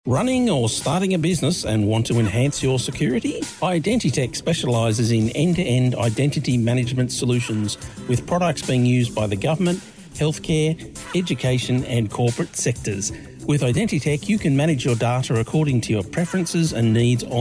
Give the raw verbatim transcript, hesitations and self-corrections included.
Running or starting a business and want to enhance your security? Identitech specialises in end-to-end identity management solutions with products being used by the government, healthcare, education and corporate sectors. With Identitech, you can manage your data according to your preferences and needs